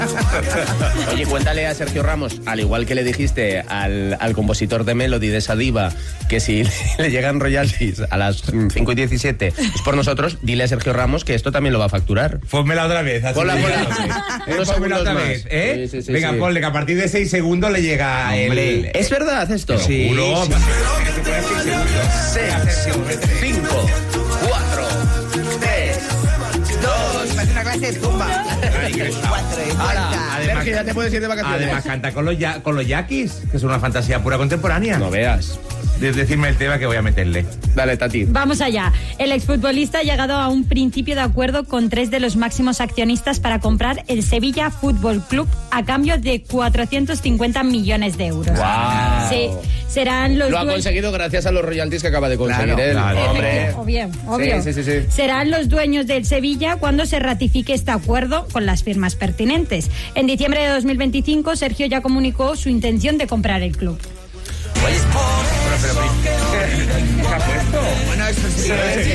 Oye, cuéntale a Sergio Ramos, al igual que le dijiste al compositor de Melody, de esa diva, que si le llegan royalties a las 5:17 es por nosotros, dile a Sergio Ramos que esto también lo va a facturar. Pónmela otra vez. Ponla. Pónmela otra vez, ¿eh? Sí, Venga, ponle que a partir de 6 segundos le llega el... ¿Es verdad esto? Sí. Seguro. 6, 5, 4, 3, 2... Es una clase de zumba. Ahora, Sergio, ya te puedes ir de vacaciones. Además canta con los Yaquis, que es una fantasía pura contemporánea. No veas. Decirme el tema que voy a meterle. Dale, Tati. Vamos allá. El exfutbolista ha llegado a un principio de acuerdo con 3 de los máximos accionistas para comprar el Sevilla Fútbol Club a cambio de 450 millones de euros. ¡Guau! Sí, serán los Lo ha conseguido gracias a los royalties que acaba de conseguir él. Claro. Hombre. Obvio. Sí. Serán los dueños del Sevilla cuando se ratifique este acuerdo con las firmas pertinentes. En diciembre de 2025, Sergio ya comunicó su intención de comprar el club. ¿Qué ha puesto? Bueno, eso sí.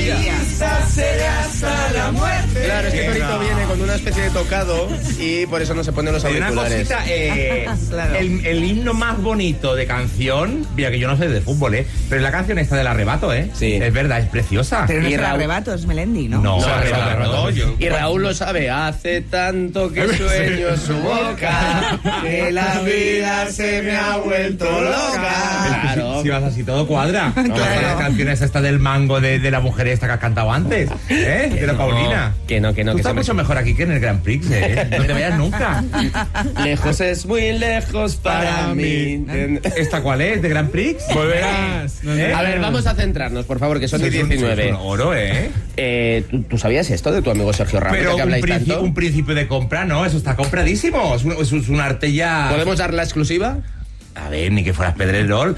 Claro, es que Torito viene con una especie de tocado y por eso no se ponen los Una auriculares. cosita, Claro. el himno más bonito de canción, mira que yo no sé de fútbol, pero es la canción esta del arrebato, Sí. Es verdad, es preciosa. Pero no Y es el Raúl- arrebato, es Melendi, ¿no? No, Arrebato. yo- Y Raúl lo sabe, hace tanto que sueño su boca, que la vida se me ha vuelto loca. Claro. Si vas así todo cuadra. Claro. Las canciones esta del mango de la mujer esta que has cantado antes, de la Paulina. Que no. Tú estás se me- mucho mejor aquí que en el Grand Prix, No te vayas nunca. Lejos es muy lejos para mí. ¿Esta cuál es? ¿De Grand Prix? Volverás. A ver, vamos a centrarnos, por favor, que son de 19. Es un oro, ¿Tú sabías esto de tu amigo Sergio Ramos, Pero de que habláis tanto? un principio de compra, no, eso está compradísimo. Es un arte ya... ¿Podemos dar la exclusiva? A ver, ni que fueras Pedrerol.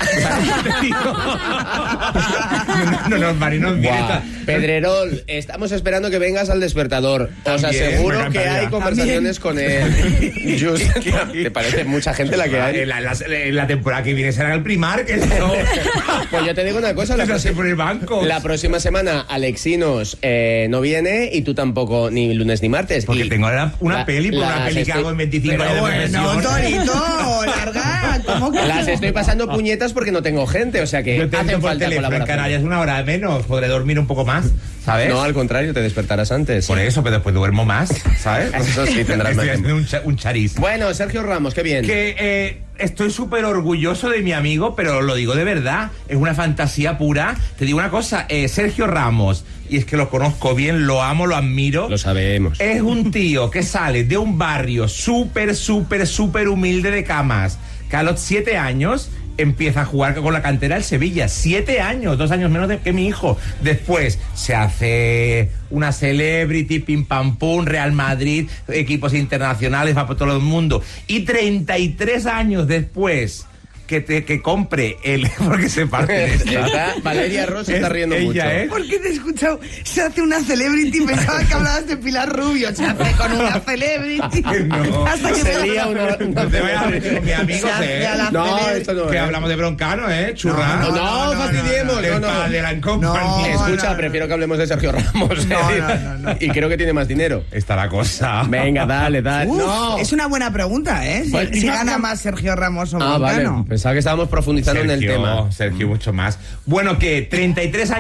No, Marinos, Guau. Pedrerol, estamos esperando que vengas al Despertador. Os También, aseguro me que encantaría. hay conversaciones con él. ¿Te parece mucha gente la que hay? En la temporada que viene será el Primark. Eso. Pues yo te digo una cosa, No sé por el banco. la próxima semana Alexinos no viene y tú tampoco, ni lunes ni martes. Porque Y tengo una peli por una peli que hago en 25 años de Bueno, profesión. Torito, larga. ¿Cómo que las estoy pasando puñetas porque no tengo gente, o sea que Yo te hacen entro por falta teléfono en colaboraciones. Canarias una hora menos. Podré dormir un poco más, ¿sabes? No, al contrario, te despertarás antes. Por eso, pero después duermo más, ¿sabes? Eso sí, tendrás más Estoy tiempo. haciendo un chariz. Bueno, Sergio Ramos, qué bien. Que estoy súper orgulloso de mi amigo, pero lo digo de verdad, es una fantasía pura. Te digo una cosa, Sergio Ramos, y es que lo conozco bien, lo amo, lo admiro. Lo sabemos. Es un tío que sale de un barrio súper humilde de Camas, que a los 7 años empieza a jugar con la cantera del Sevilla. 7 años, 2 años menos que mi hijo. Después se hace una celebrity, pim pam pum, Real Madrid, equipos internacionales, va por todo el mundo. Y 33 años después que compre el... Porque se parte de esta. Valeria Ross se está riendo ella, mucho. ¿eh? ¿Por qué te he escuchado? Se hace una celebrity. Pensaba que hablabas de Pilar Rubio. Se hace con una celebrity. No. Hasta que Se lía una No te vayas a meter con mi amigo, Se hace a la No, celebrity. esto no que es. hablamos de Broncano, Churrano. No, fastidiemos, Del no. padre and company. No. Escucha, prefiero que hablemos de Sergio Ramos. No. Y creo que tiene más dinero. Está la cosa. Venga, dale. Uf, No. es una buena pregunta, ¿eh? Si gana más Sergio Ramos o Vale. Broncano. Pensaba que estábamos profundizando en el tema. Sergio, mucho más. Bueno, que 33 años